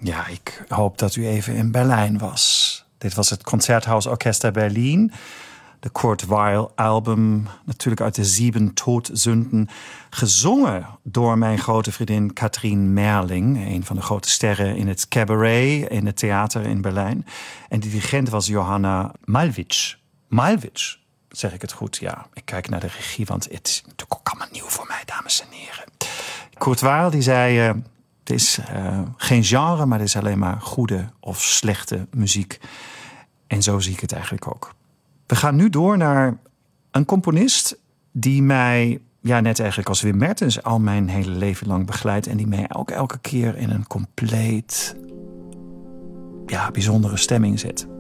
Ja, ik hoop dat u even in Berlijn was. Dit was het Concerthaus Orchester Berlin. De Kurt Weill album, natuurlijk uit de 7 Todsünden. Gezongen door mijn grote vriendin Katrien Merling. Een van de grote sterren in het cabaret, in het theater in Berlijn. En de dirigent was Johanna Malwitsch. Malwitsch, zeg ik het goed? Ja, ik kijk naar de regie, want het is natuurlijk ook allemaal nieuw voor mij, dames en heren. Kurt Weill die zei, het is geen genre, maar het is alleen maar goede of slechte muziek. En zo zie ik het eigenlijk ook. We gaan nu door naar een componist die mij, ja, net eigenlijk als Wim Mertens, al mijn hele leven lang begeleidt. En die mij ook elke keer in een compleet, ja, bijzondere stemming zet.